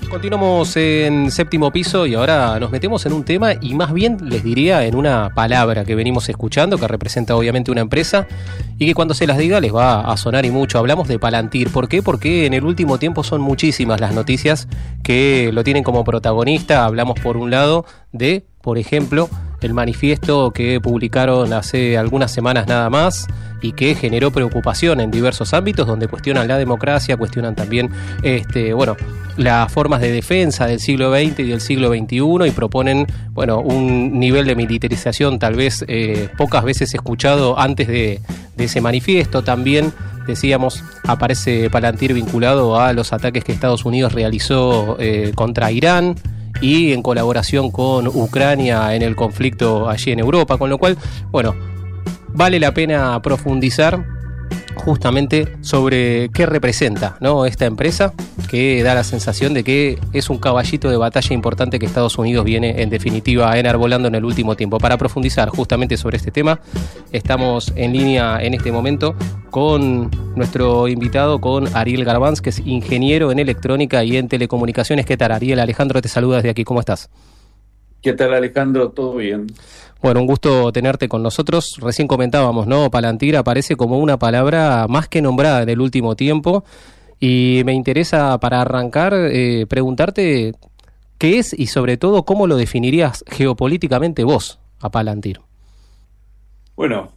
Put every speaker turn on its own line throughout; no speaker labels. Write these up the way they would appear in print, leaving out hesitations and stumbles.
Continuamos en Séptimo Piso y ahora nos metemos en un tema y más bien les diría en una palabra que venimos escuchando que representa obviamente una empresa y que cuando se las diga les va a sonar y mucho. Hablamos de Palantir. ¿Por qué? Porque en el último tiempo son muchísimas las noticias que lo tienen como protagonista. Hablamos por un lado de, por ejemplo, el manifiesto que publicaron hace algunas semanas nada más y que generó preocupación en diversos ámbitos donde cuestionan la democracia, cuestionan también las formas de defensa del siglo XX y del siglo XXI y proponen un nivel de militarización tal vez pocas veces escuchado antes de ese manifiesto. También decíamos, aparece Palantir vinculado a los ataques que Estados Unidos realizó contra Irán y en colaboración con Ucrania en el conflicto allí en Europa, con lo cual, vale la pena profundizar justamente sobre qué representa, ¿no?, esta empresa que da la sensación de que es un caballito de batalla importante que Estados Unidos viene en definitiva enarbolando en el último tiempo. Para profundizar justamente sobre este tema, estamos en línea en este momento con nuestro invitado, con Ariel Garbanz, que es ingeniero en electrónica y en telecomunicaciones. ¿Qué tal, Ariel? Alejandro te saluda desde aquí, ¿cómo estás?
¿Qué tal, Alejandro? ¿Todo bien?
Bueno, un gusto tenerte con nosotros. Recién comentábamos, ¿no? Palantir aparece como una palabra más que nombrada en el último tiempo y me interesa, para arrancar, preguntarte qué es y sobre todo cómo lo definirías geopolíticamente vos a Palantir.
Bueno,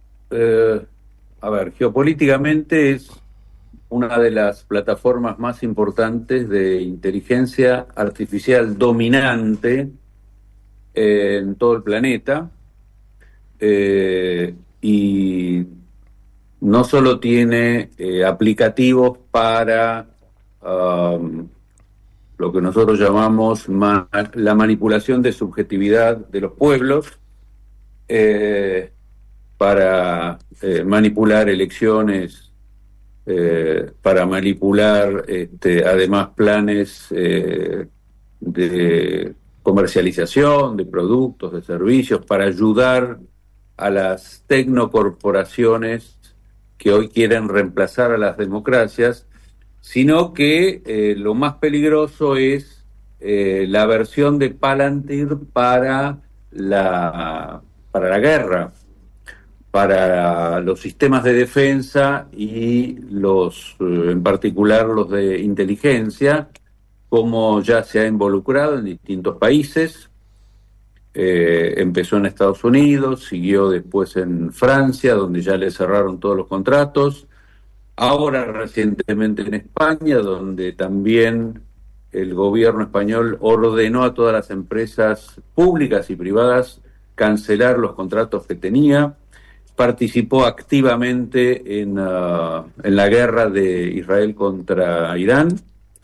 geopolíticamente es una de las plataformas más importantes de inteligencia artificial dominante en todo el planeta, y no solo tiene aplicativos para lo que nosotros llamamos la manipulación de subjetividad de los pueblos, para manipular elecciones, para manipular además planes de comercialización de productos, de servicios, para ayudar a las tecnocorporaciones que hoy quieren reemplazar a las democracias, sino que lo más peligroso es la versión de Palantir para la guerra, para los sistemas de defensa y en particular los de inteligencia, como ya se ha involucrado en distintos países. Empezó en Estados Unidos, siguió después en Francia, donde ya le cerraron todos los contratos, ahora recientemente en España, donde también el gobierno español ordenó a todas las empresas públicas y privadas cancelar los contratos que tenía. Participó activamente en la guerra de Israel contra Irán.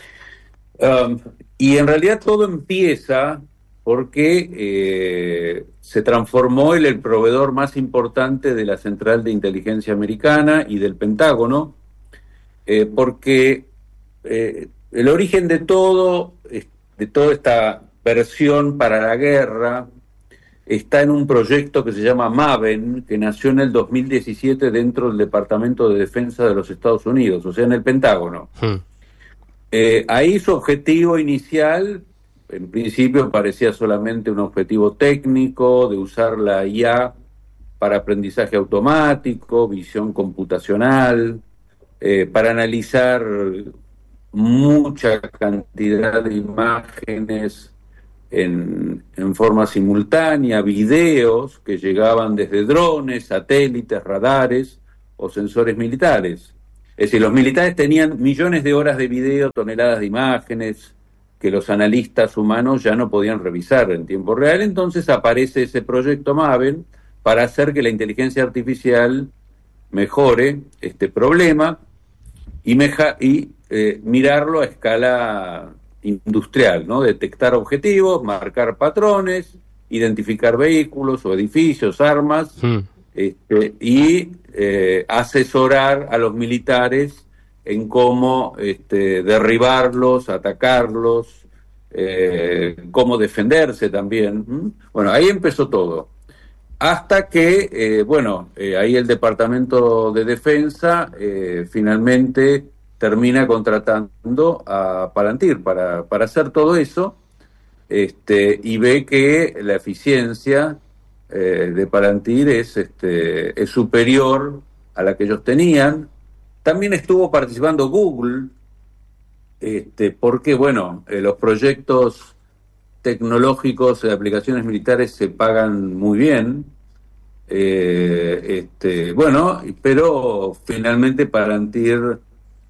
Y en realidad todo empieza porque se transformó en el proveedor más importante de la Central de Inteligencia Americana y del Pentágono, porque el origen de toda esta versión para la guerra está en un proyecto que se llama Maven, que nació en el 2017 dentro del Departamento de Defensa de los Estados Unidos, o sea, en el Pentágono. Ahí su objetivo inicial, en principio, parecía solamente un objetivo técnico de usar la IA para aprendizaje automático, visión computacional, para analizar mucha cantidad de imágenes en forma simultánea, videos que llegaban desde drones, satélites, radares o sensores militares. Es decir, los militares tenían millones de horas de video, toneladas de imágenes que los analistas humanos ya no podían revisar en tiempo real. Entonces aparece ese proyecto Maven para hacer que la inteligencia artificial mejore este problema y mirarlo a escala industrial, ¿no? Detectar objetivos, marcar patrones, identificar vehículos o edificios, armas, y asesorar a los militares en cómo derribarlos, atacarlos, cómo defenderse también. Bueno, ahí empezó todo. Hasta que, ahí el Departamento de Defensa finalmente termina contratando a Palantir para hacer todo eso, y ve que la eficiencia de Palantir es superior a la que ellos tenían. También estuvo participando Google, porque, bueno, los proyectos tecnológicos de aplicaciones militares se pagan muy bien, bueno, pero finalmente Palantir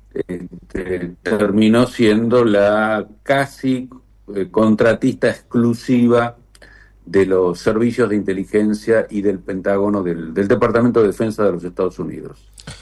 terminó siendo la casi contratista exclusiva de los servicios de inteligencia y del Pentágono, del Departamento de Defensa de los Estados Unidos.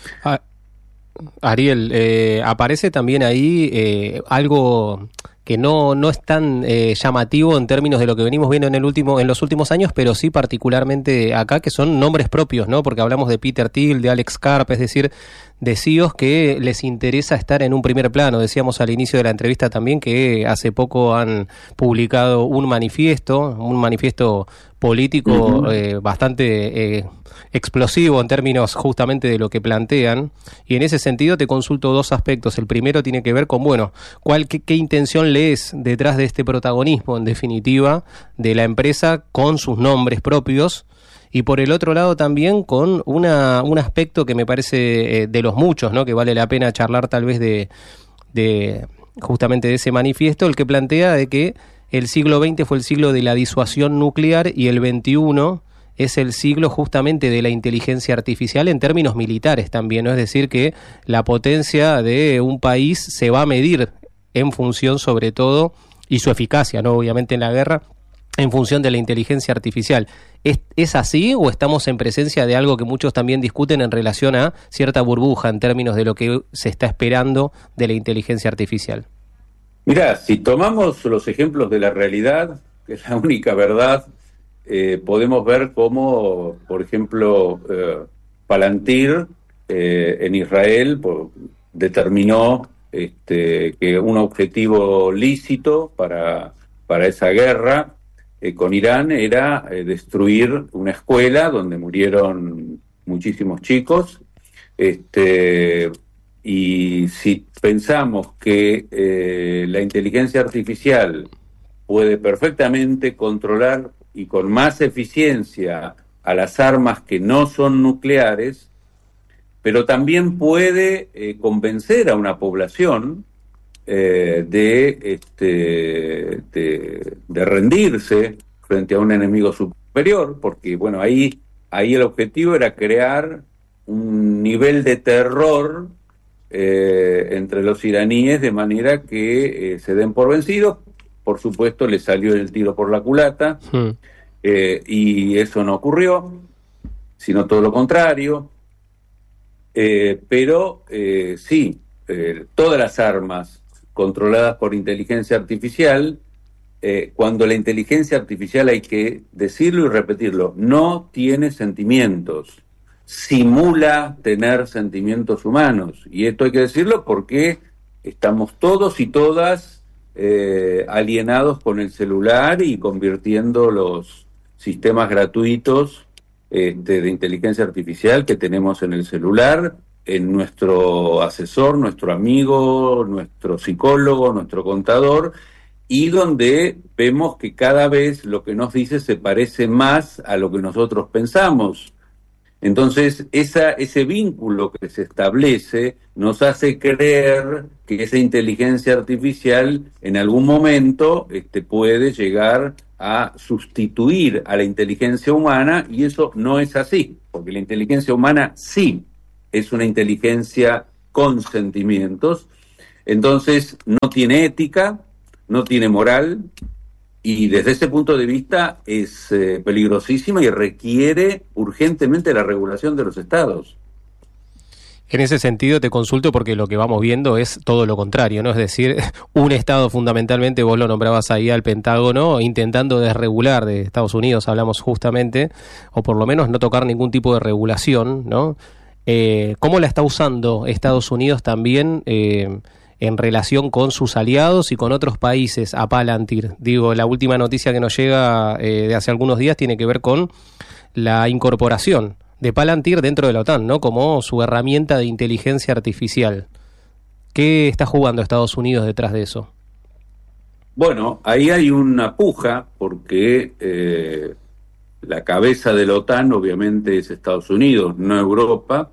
Ariel, aparece también ahí algo que no es tan llamativo en términos de lo que venimos viendo en los últimos años, pero sí particularmente acá, que son nombres propios, ¿no? Porque hablamos de Peter Thiel, de Alex Karp, es decir, de CEOs que les interesa estar en un primer plano. Decíamos al inicio de la entrevista también que hace poco han publicado un manifiesto político bastante explosivo en términos justamente de lo que plantean, y en ese sentido te consulto dos aspectos. El primero tiene que ver con, bueno, qué intención lees detrás de este protagonismo, en definitiva, de la empresa con sus nombres propios, y por el otro lado también con un aspecto que me parece de los muchos, ¿no?, que vale la pena charlar tal vez de justamente de ese manifiesto, el que plantea de que el siglo XX fue el siglo de la disuasión nuclear y el XXI es el siglo justamente de la inteligencia artificial en términos militares también, ¿no? Es decir, que la potencia de un país se va a medir en función, sobre todo, y su eficacia, ¿no?, obviamente en la guerra, en función de la inteligencia artificial. ¿Es así o estamos en presencia de algo que muchos también discuten en relación a cierta burbuja en términos de lo que se está esperando de la inteligencia artificial?
Mirá, si tomamos los ejemplos de la realidad, que es la única verdad, podemos ver cómo, por ejemplo, Palantir en Israel determinó que un objetivo lícito para esa guerra con Irán era destruir una escuela donde murieron muchísimos chicos, y si pensamos que la inteligencia artificial puede perfectamente controlar y con más eficiencia a las armas que no son nucleares, pero también puede convencer a una población de rendirse frente a un enemigo superior, porque bueno, ahí el objetivo era crear un nivel de terror entre los iraníes, de manera que se den por vencidos. Por supuesto, le salió el tiro por la culata, y eso no ocurrió, sino todo lo contrario. Pero sí, todas las armas controladas por inteligencia artificial, cuando la inteligencia artificial, hay que decirlo y repetirlo, no tiene sentimientos, simula tener sentimientos humanos, y esto hay que decirlo porque estamos todos y todas alienados con el celular y convirtiendo los sistemas gratuitos de inteligencia artificial que tenemos en el celular en nuestro asesor, nuestro amigo, nuestro psicólogo, nuestro contador, y donde vemos que cada vez lo que nos dice se parece más a lo que nosotros pensamos. Entonces, ese vínculo que se establece nos hace creer que esa inteligencia artificial en algún momento puede llegar a sustituir a la inteligencia humana, y eso no es así, porque la inteligencia humana sí es una inteligencia con sentimientos. Entonces no tiene ética, no tiene moral, y desde ese punto de vista es peligrosísima y requiere urgentemente la regulación de los estados.
En ese sentido te consulto porque lo que vamos viendo es todo lo contrario, ¿no? Es decir, un Estado fundamentalmente, vos lo nombrabas ahí al Pentágono, intentando desregular de Estados Unidos, hablamos justamente, o por lo menos no tocar ningún tipo de regulación, ¿no? ¿Cómo la está usando Estados Unidos también en relación con sus aliados y con otros países a Palantir? Digo, la última noticia que nos llega de hace algunos días tiene que ver con la incorporación de Palantir dentro de la OTAN, ¿no?, como su herramienta de inteligencia artificial. ¿Qué está jugando Estados Unidos detrás de eso?
Bueno, ahí hay una puja porque la cabeza de la OTAN obviamente es Estados Unidos, no Europa.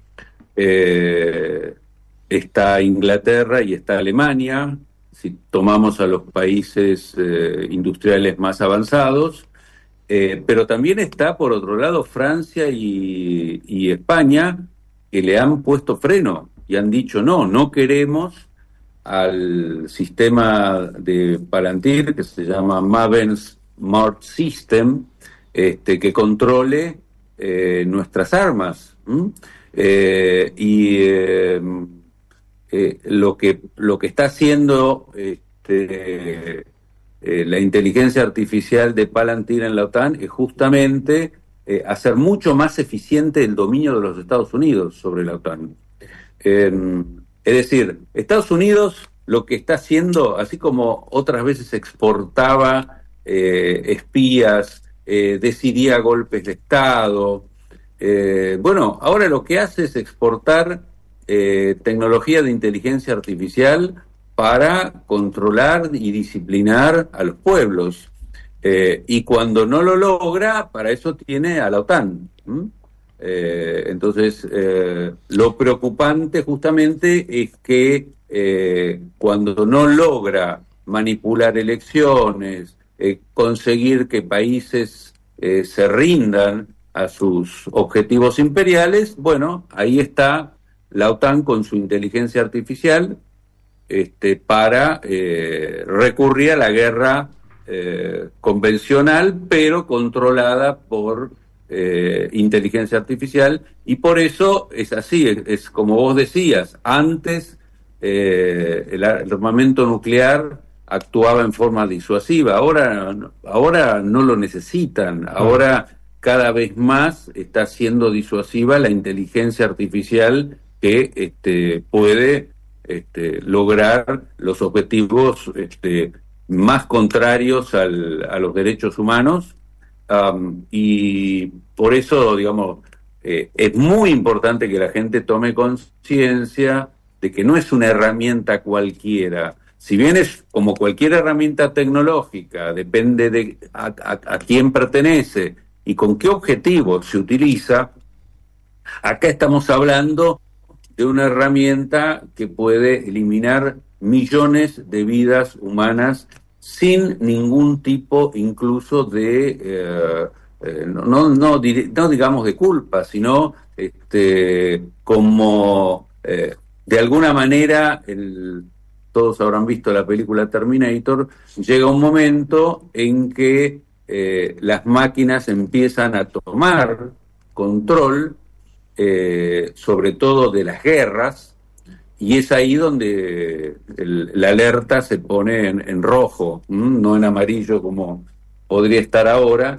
Eh, Está Inglaterra y está Alemania, si tomamos a los países industriales más avanzados, pero también está, por otro lado, Francia y España, que le han puesto freno y han dicho no queremos al sistema de Palantir, que se llama Maven Smart System, que controle nuestras armas. Lo que está haciendo la inteligencia artificial de Palantir en la OTAN es justamente hacer mucho más eficiente el dominio de los Estados Unidos sobre la OTAN. Es decir, Estados Unidos lo que está haciendo, así como otras veces exportaba espías, decidía golpes de Estado, bueno, ahora lo que hace es exportar tecnología de inteligencia artificial para controlar y disciplinar a los pueblos. Y cuando no lo logra, para eso tiene a la OTAN. Entonces, lo preocupante justamente es que cuando no logra manipular elecciones, conseguir que países se rindan a sus objetivos imperiales, bueno, ahí está la OTAN con su inteligencia artificial para recurrir a la guerra convencional, pero controlada por inteligencia artificial, y por eso es así, es como vos decías, antes el armamento nuclear actuaba en forma disuasiva, ahora no lo necesitan, ahora cada vez más está siendo disuasiva la inteligencia artificial que puede lograr los objetivos más contrarios a los derechos humanos, y por eso, digamos, es muy importante que la gente tome conciencia de que no es una herramienta cualquiera. Si bien es como cualquier herramienta tecnológica, depende de a quién pertenece y con qué objetivo se utiliza, acá estamos hablando de una herramienta que puede eliminar millones de vidas humanas sin ningún tipo incluso de, no digamos de culpa, sino como de alguna manera, todos habrán visto la película Terminator, llega un momento en que las máquinas empiezan a tomar control, sobre todo de las guerras, y es ahí donde la alerta se pone en rojo, no en amarillo como podría estar ahora,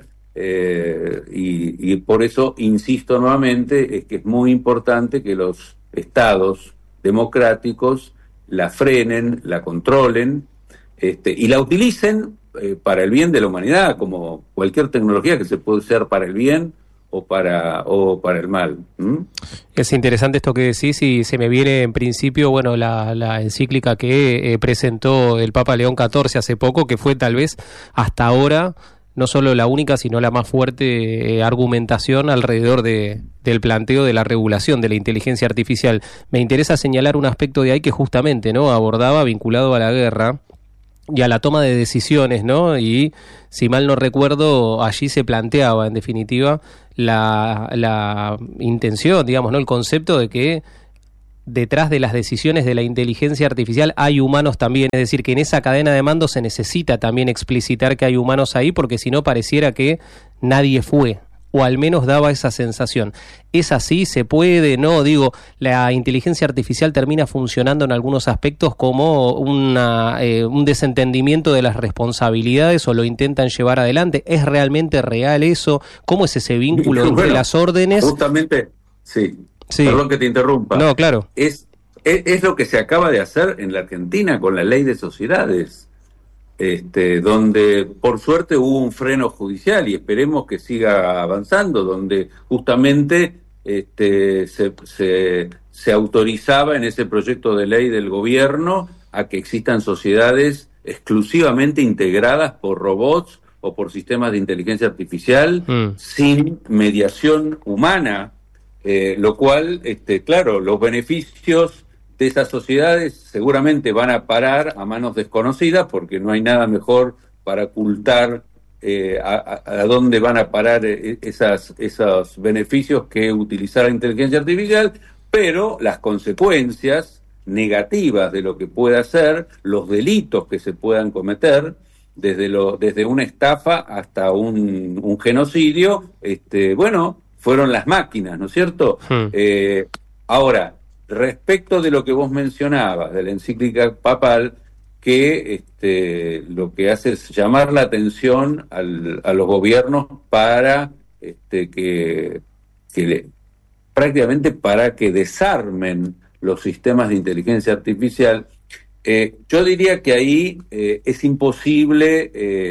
y por eso insisto nuevamente, es que es muy importante que los estados democráticos la frenen, la controlen, y la utilicen para el bien de la humanidad, como cualquier tecnología que se puede usar para el bien o para el mal.
Es interesante esto que decís, y se me viene en principio, bueno, la encíclica que presentó el Papa León XIV hace poco, que fue tal vez hasta ahora no solo la única, sino la más fuerte argumentación alrededor del planteo de la regulación de la inteligencia artificial. Me interesa señalar un aspecto de ahí que justamente no abordaba, vinculado a la guerra y a la toma de decisiones, ¿no? Y si mal no recuerdo, allí se planteaba, en definitiva, la intención, digamos, ¿no? El concepto de que detrás de las decisiones de la inteligencia artificial hay humanos también, es decir, que en esa cadena de mando se necesita también explicitar que hay humanos ahí, porque si no pareciera que nadie fue, o al menos daba esa sensación. ¿Es así? ¿Se puede? No, digo, la inteligencia artificial termina funcionando en algunos aspectos como un desentendimiento de las responsabilidades, o lo intentan llevar adelante. ¿Es realmente real eso? ¿Cómo es ese vínculo entre las órdenes?
Justamente, sí. Perdón que te interrumpa.
No, claro.
Es lo que se acaba de hacer en la Argentina con la ley de sociedades, donde por suerte hubo un freno judicial y esperemos que siga avanzando, donde justamente se se autorizaba en ese proyecto de ley del gobierno a que existan sociedades exclusivamente integradas por robots o por sistemas de inteligencia artificial sin mediación humana, lo cual, claro, los beneficios de esas sociedades seguramente van a parar a manos desconocidas, porque no hay nada mejor para ocultar a dónde van a parar esos beneficios que utilizar la inteligencia artificial, pero las consecuencias negativas de lo que pueda hacer, los delitos que se puedan cometer, desde una estafa hasta un genocidio, bueno, fueron las máquinas, ¿no es cierto? Ahora, respecto de lo que vos mencionabas, de la encíclica papal, que lo que hace es llamar la atención a los gobiernos para prácticamente para que desarmen los sistemas de inteligencia artificial. Yo diría que ahí es imposible,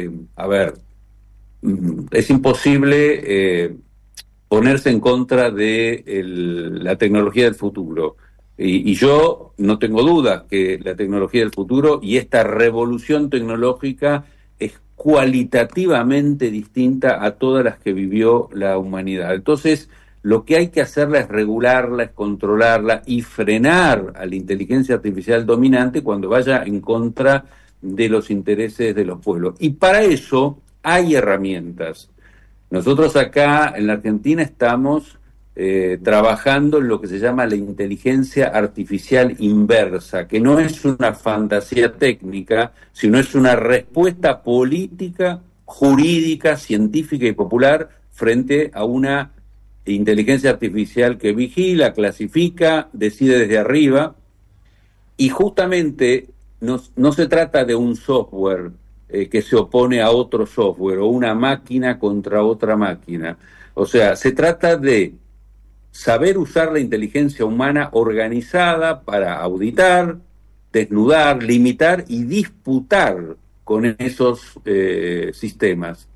es imposible ponerse en contra de la tecnología del futuro. Y yo no tengo dudas que la tecnología del futuro y esta revolución tecnológica es cualitativamente distinta a todas las que vivió la humanidad. Entonces, lo que hay que hacerla es regularla, es controlarla y frenar a la inteligencia artificial dominante cuando vaya en contra de los intereses de los pueblos. Y para eso hay herramientas. Nosotros acá en la Argentina estamos trabajando en lo que se llama la inteligencia artificial inversa, que no es una fantasía técnica, sino es una respuesta política, jurídica, científica y popular frente a una inteligencia artificial que vigila, clasifica, decide desde arriba, y justamente no se trata de un software que se opone a otro software o una máquina contra otra máquina. O sea, se trata de saber usar la inteligencia humana organizada para auditar, desnudar, limitar y disputar con esos sistemas.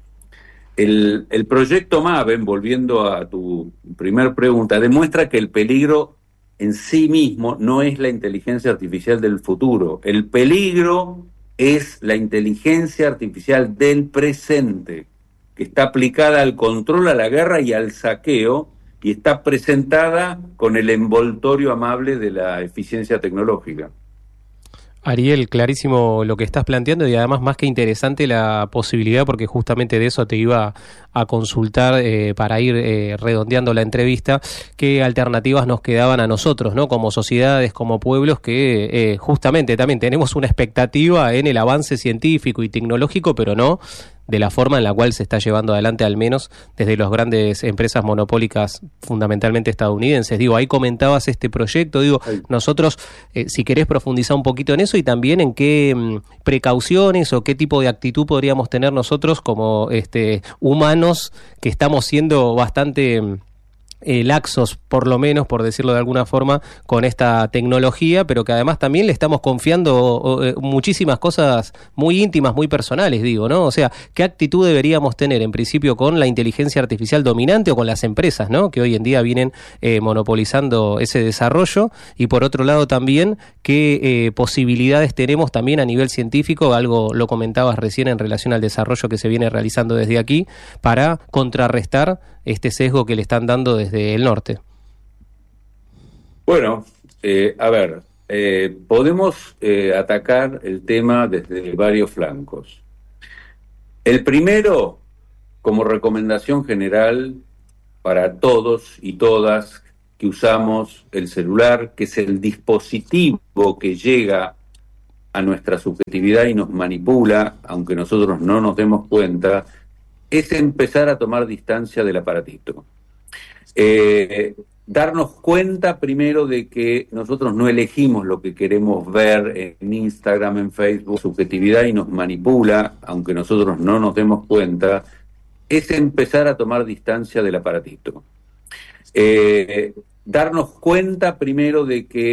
El proyecto Maven, volviendo a tu primer pregunta, demuestra que el peligro en sí mismo no es la inteligencia artificial del futuro. El peligro es la inteligencia artificial del presente, que está aplicada al control, a la guerra y al saqueo, y está presentada con el envoltorio amable de la eficiencia tecnológica.
Ariel, clarísimo lo que estás planteando y además más que interesante la posibilidad, porque justamente de eso te iba a consultar para ir redondeando la entrevista, qué alternativas nos quedaban a nosotros, ¿no? Como sociedades, como pueblos que justamente también tenemos una expectativa en el avance científico y tecnológico, pero no de la forma en la cual se está llevando adelante, al menos desde las grandes empresas monopólicas fundamentalmente estadounidenses. Digo, ahí comentabas este proyecto, digo, nosotros, si querés profundizar un poquito en eso y también en qué precauciones o qué tipo de actitud podríamos tener nosotros como humanos que estamos siendo bastante laxos, por lo menos, por decirlo de alguna forma, con esta tecnología, pero que además también le estamos confiando muchísimas cosas muy íntimas, muy personales, digo, ¿no? O sea, ¿qué actitud deberíamos tener en principio con la inteligencia artificial dominante o con las empresas, ¿no? Que hoy en día vienen monopolizando ese desarrollo, y por otro lado también, ¿qué posibilidades tenemos también a nivel científico? Algo lo comentabas recién en relación al desarrollo que se viene realizando desde aquí para contrarrestar este sesgo que le están dando desde el norte.
Bueno, podemos atacar el tema desde varios flancos. El primero, como recomendación general para todos y todas que usamos el celular, que es el dispositivo que llega a nuestra subjetividad y nos manipula, aunque nosotros no nos demos cuenta, es empezar a tomar distancia del aparatito. Darnos cuenta primero de que nosotros no elegimos lo que queremos ver en Instagram, en Facebook, subjetividad y nos manipula, aunque nosotros no nos demos cuenta, es empezar a tomar distancia del aparatito. Darnos cuenta primero de que